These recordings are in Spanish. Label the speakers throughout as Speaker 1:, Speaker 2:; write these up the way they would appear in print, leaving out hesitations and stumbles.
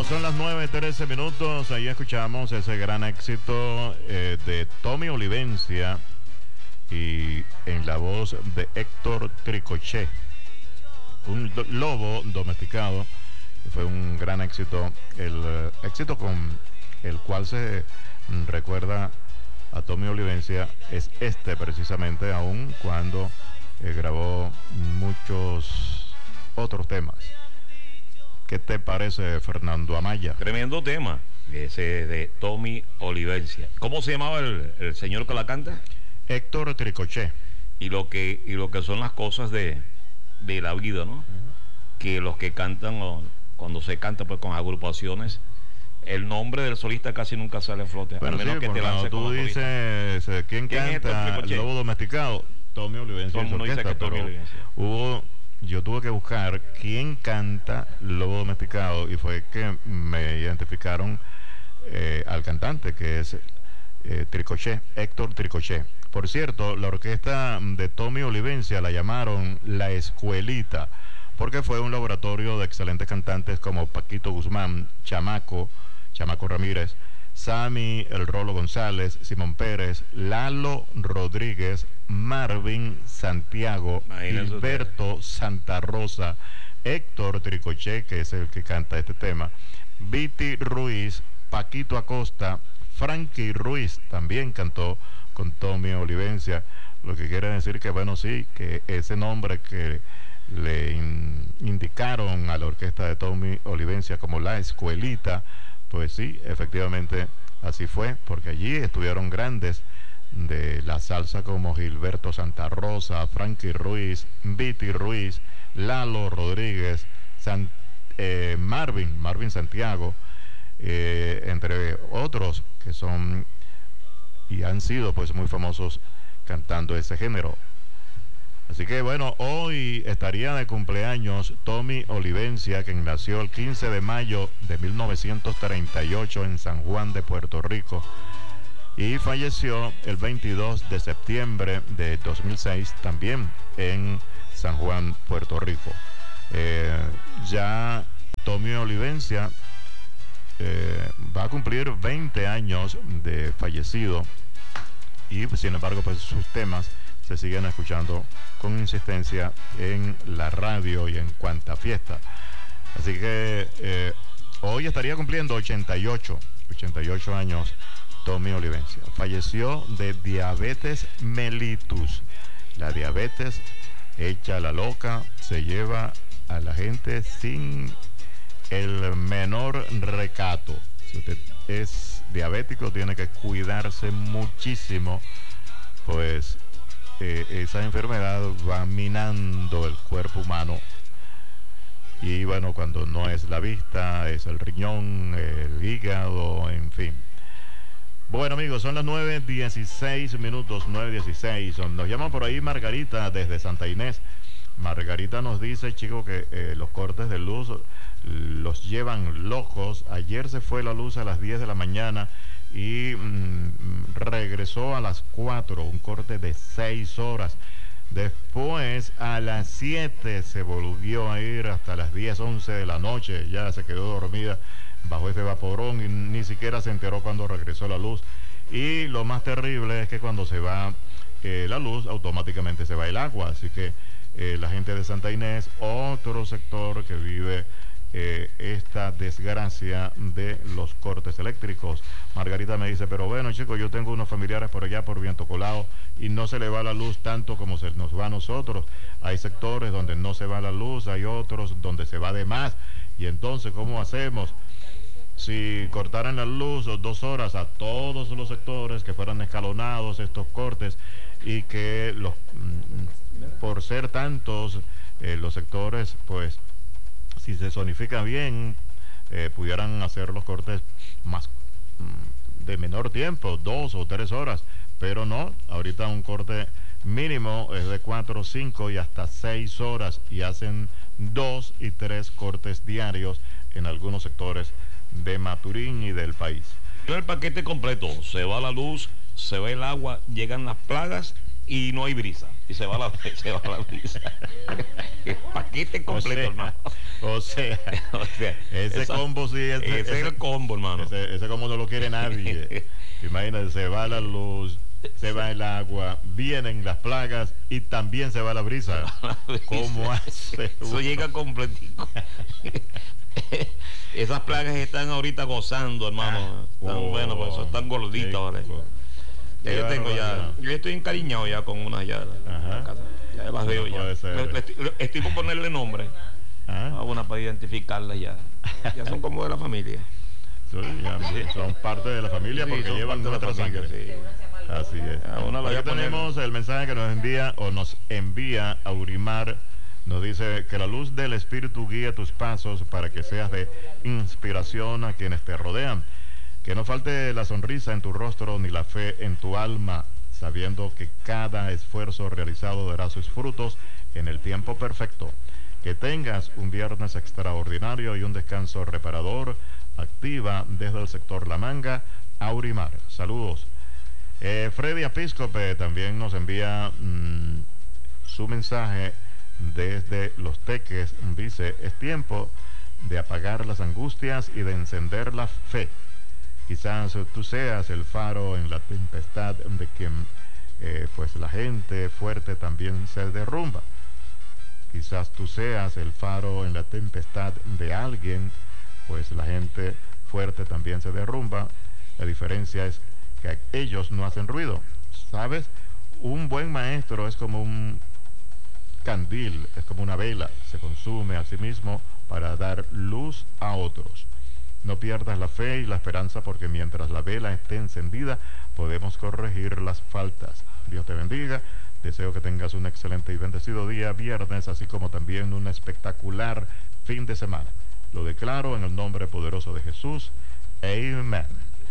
Speaker 1: son las 9:13. Ahí escuchamos ese gran éxito de Tommy Olivencia y en la voz de Héctor Tricochet, un lobo domesticado. Fue un gran éxito, el éxito con el cual se recuerda a Tommy Olivencia es este precisamente, aun cuando grabó muchos otros temas. ¿Qué te parece, Fernando Amaya?
Speaker 2: Tremendo tema, ese de Tommy Olivencia. ¿Cómo se llamaba el señor que la canta?
Speaker 1: Héctor Tricochet.
Speaker 2: Y lo que son las cosas de la vida, ¿no? Que los que cantan, cuando se canta pues con agrupaciones, el nombre del solista casi nunca sale a flote.
Speaker 1: Pero
Speaker 2: al menos
Speaker 1: sí,
Speaker 2: que te lance
Speaker 1: tú dices, ¿quién canta Lobo Domesticado? Tommy Olivencia.
Speaker 2: Todo el mundo dice que Tommy Olivencia.
Speaker 1: Yo tuve que buscar quién canta Lobo Domesticado y fue que me identificaron al cantante, que es Tricochet, Héctor Tricochet. Por cierto, la orquesta de Tommy Olivencia la llamaron La Escuelita, porque fue un laboratorio de excelentes cantantes como Paquito Guzmán, Chamaco Ramírez, Sammy El Rolo González, Simón Pérez, Lalo Rodríguez, Marvin Santiago, Gilberto Santa Rosa, Héctor Tricochet, que es el que canta este tema, Viti Ruiz, Paquito Acosta, Frankie Ruiz también cantó con Tommy Olivencia, lo que quiere decir que, bueno, sí, que ese nombre que le indicaron a la orquesta de Tommy Olivencia como La Escuelita, pues sí, efectivamente así fue, porque allí estuvieron grandes de la salsa como Gilberto Santa Rosa, Frankie Ruiz, Viti Ruiz, Lalo Rodríguez, Marvin Santiago, entre otros que son y han sido pues muy famosos cantando ese género. Así que bueno, hoy estaría de cumpleaños Tommy Olivencia, quien nació el 15 de mayo de 1938 en San Juan de Puerto Rico y falleció el 22 de septiembre de 2006 también en San Juan, Puerto Rico. Ya Tommy Olivencia va a cumplir 20 años de fallecido y sin embargo pues sus temas se siguen escuchando con insistencia en la radio y en cuanta fiesta. Así que hoy estaría cumpliendo 88 años Tommy Olivencia. Falleció de diabetes mellitus. La diabetes hecha la loca se lleva a la gente sin el menor recato. Si usted es diabético, tiene que cuidarse muchísimo, pues esa enfermedad va minando el cuerpo humano. Y bueno, cuando no es la vista, es el riñón, el hígado, en fin. Bueno, amigos, son las 9:16, 9:16. Nos llama por ahí Margarita desde Santa Inés. Margarita nos dice, chicos, que los cortes de luz los llevan locos. Ayer se fue la luz a las 10 de la mañana y regresó a las 4, un corte de 6 horas. Después a las 7 se volvió a ir hasta las 10, 11 de la noche. Ya se quedó dormida bajo ese vaporón y ni siquiera se enteró cuando regresó la luz. Y lo más terrible es que cuando se va la luz, automáticamente se va el agua. Así que la gente de Santa Inés, otro sector que vive esta desgracia de los cortes eléctricos. Margarita me dice, pero bueno, chicos, yo tengo unos familiares por allá por Viento Colado y no se le va la luz tanto como se nos va a nosotros. Hay sectores donde no se va la luz, hay otros donde se va de más. Y entonces, ¿cómo hacemos? Si cortaran la luz 2 horas a todos los sectores, que fueran escalonados estos cortes y que por ser tantos los sectores, pues si se zonifica bien, pudieran hacer los cortes más de menor tiempo, 2 o 3 horas, pero no, ahorita un corte mínimo es de 4, 5 y hasta 6 horas y hacen 2 y 3 cortes diarios en algunos sectores de Maturín y del país.
Speaker 2: El paquete completo, se va la luz, se va el agua, llegan las plagas y no hay brisa. Y se va la, se va la brisa. Paquete completo, hermano.
Speaker 1: O sea, ese combo sí
Speaker 2: ese es el combo, hermano.
Speaker 1: Ese combo no lo quiere nadie. Imagínate, se va la luz, se va el agua, vienen las plagas y también se va la brisa. ¿Cómo hace?
Speaker 2: Eso llega completico. Esas plagas están ahorita gozando, hermano. Están, bueno, pues están gorditas ahora. Yo estoy encariñado ya con unas ya. Ya las veo ya. Estoy por ponerle nombre a una para identificarlas ya. Ya son como de la familia.
Speaker 1: Son parte de la familia porque llevan nuestra sangre.
Speaker 2: Sí.
Speaker 1: Así es. Aquí tenemos el mensaje que nos envía Aurimar. Nos dice que la luz del Espíritu guíe tus pasos para que seas de inspiración a quienes te rodean. Que no falte la sonrisa en tu rostro ni la fe en tu alma, sabiendo que cada esfuerzo realizado dará sus frutos en el tiempo perfecto. Que tengas un viernes extraordinario y un descanso reparador. Activa desde el sector La Manga, Aurimar. Saludos. Freddy Episcope también nos envía su mensaje desde Los Teques. Dice: es tiempo de apagar las angustias y de encender la fe. Quizás tú seas el faro en la tempestad de quien pues la gente fuerte también se derrumba. Quizás tú seas el faro en la tempestad de alguien, pues la gente fuerte también se derrumba. La diferencia es que ellos no hacen ruido. ¿Sabes? Un buen maestro es como un candil, es como una vela, se consume a sí mismo para dar luz a otros. No pierdas la fe y la esperanza, porque mientras la vela esté encendida podemos corregir las faltas. Dios te bendiga. Deseo que tengas un excelente y bendecido día viernes, así como también un espectacular fin de semana. Lo declaro en el nombre poderoso de Jesús. Amén.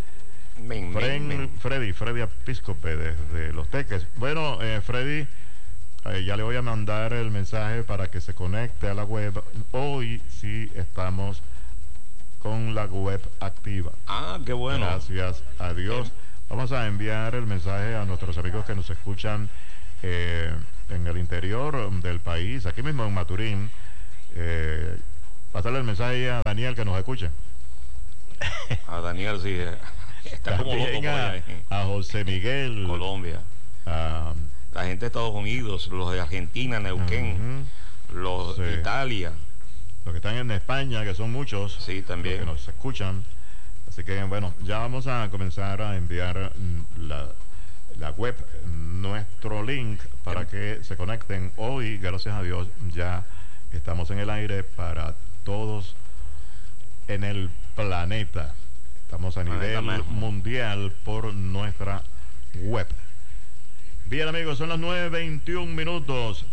Speaker 1: Freddy Episcope desde Los Teques. Bueno, Freddy, ya le voy a mandar el mensaje para que se conecte a la web. Hoy sí estamos con la web activa.
Speaker 2: Qué bueno.
Speaker 1: Gracias a Dios. Vamos a enviar el mensaje a nuestros amigos que nos escuchan en el interior del país, aquí mismo en Maturín. Pasarle el mensaje a Daniel que nos escuche.
Speaker 2: A Daniel, sí. Está como loco por allá.
Speaker 1: A José Miguel.
Speaker 2: Colombia. La gente de Estados Unidos, los de Argentina, Neuquén, los de Italia.
Speaker 1: Los que están en España, que son muchos.
Speaker 2: Sí, también.
Speaker 1: Los que nos escuchan. Así que, bueno, ya vamos a comenzar a enviar la web, nuestro link, para que se conecten. Hoy, gracias a Dios, ya estamos en el aire para todos en el planeta. Estamos a nivel mundial por nuestra web. Bien, amigos, son las 9:21 minutos.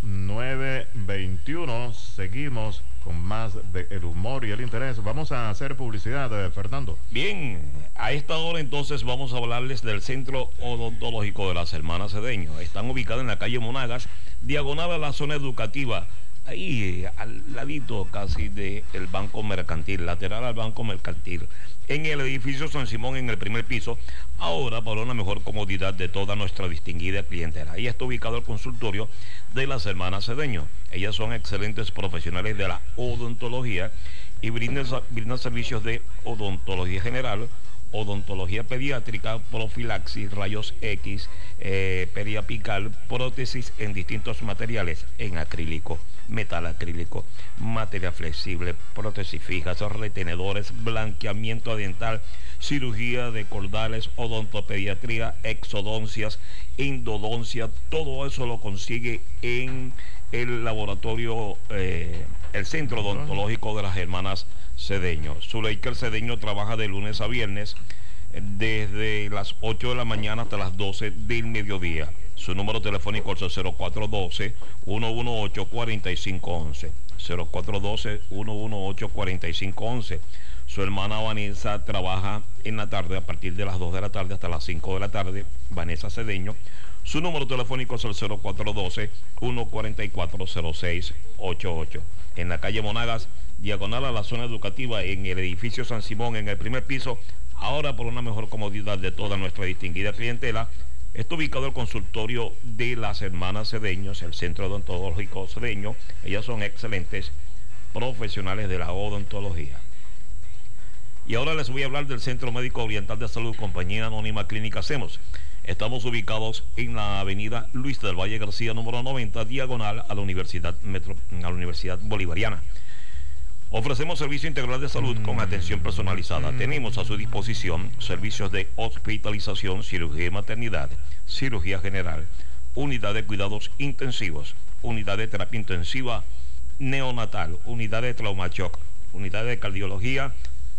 Speaker 1: 9:21. Seguimos con más de el humor y el interés. Vamos a hacer publicidad, Fernando.
Speaker 2: Bien, a esta hora entonces vamos a hablarles del Centro Odontológico de las Hermanas Cedeño. Están ubicados en la calle Monagas, diagonal a la zona educativa, ahí al ladito casi del Banco Mercantil, lateral al Banco Mercantil, en el edificio San Simón, en el primer piso. Ahora, para una mejor comodidad de toda nuestra distinguida clientela, ahí está ubicado el consultorio de las Hermanas Cedeño. Ellas son excelentes profesionales de la odontología y brindan servicios de odontología general, odontología pediátrica, profilaxis, rayos X, periapical, prótesis en distintos materiales, en acrílico, metal acrílico, materia flexible, prótesis fijas, retenedores, blanqueamiento dental, cirugía de cordales, odontopediatría, exodoncias, endodoncia. Todo eso lo consigue en el laboratorio, el Centro Odontológico de las Hermanas Cedeño. Zuleika Cedeño trabaja de lunes a viernes desde las 8 de la mañana hasta las 12 del mediodía. Su número telefónico es el 0412-118-4511. 0412-118-4511. Su hermana Vanessa trabaja en la tarde a partir de las 2 de la tarde hasta las 5 de la tarde. Vanessa Cedeño. Su número telefónico es el 0412-144-0688. En la calle Monagas, diagonal a la zona educativa, en el edificio San Simón, en el primer piso. Ahora, por una mejor comodidad de toda nuestra distinguida clientela, Está ubicado el consultorio de las hermanas Cedeños, el Centro Odontológico Cedeño. Ellas son excelentes profesionales de la odontología. Y ahora les voy a hablar del Centro Médico Oriental de Salud, compañía anónima Clínica Hacemos. Estamos ubicados en la avenida Luis del Valle García, número 90, diagonal a la Universidad Bolivariana. Ofrecemos servicio integral de salud con atención personalizada. Tenemos a su disposición servicios de hospitalización, cirugía y maternidad, cirugía general, unidad de cuidados intensivos, unidad de terapia intensiva neonatal, unidad de trauma shock, unidad de cardiología,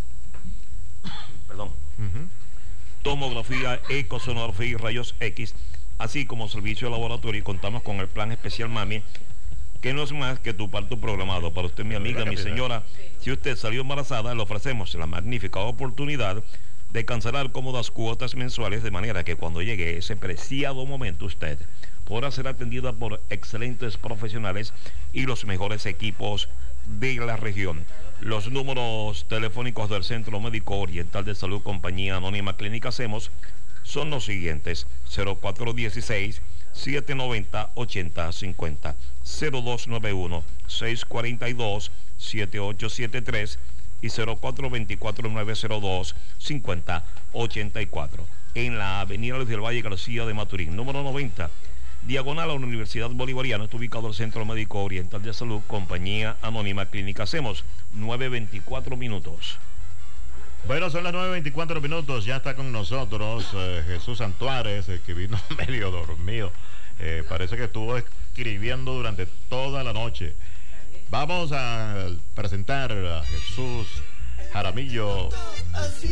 Speaker 2: tomografía, ecosonografía y rayos X, así como servicio de laboratorio. Y contamos con el plan especial Mami, que no es más que tu parto programado. Para usted, mi amiga, mi señora, si usted salió embarazada, le ofrecemos la magnífica oportunidad de cancelar cómodas cuotas mensuales, de manera que cuando llegue ese preciado momento usted podrá ser atendida por excelentes profesionales y los mejores equipos de la región. Los números telefónicos del Centro Médico Oriental de Salud, compañía anónima Clínica Hacemos, son los siguientes: 0416-790-8050, 0291-642-7873 y 0424-902-5084. En la avenida Luis del Valle García de Maturín, número 90, diagonal a la Universidad Bolivariana, está ubicado el Centro Médico Oriental de Salud, compañía anónima Clínica Hacemos. 9:24 minutos.
Speaker 1: Bueno, son las 9:24 minutos. Ya está con nosotros Jesús Antuárez, que vino medio dormido. Parece que estuvo escribiendo durante toda la noche. Vamos a presentar a Jesús Jaramillo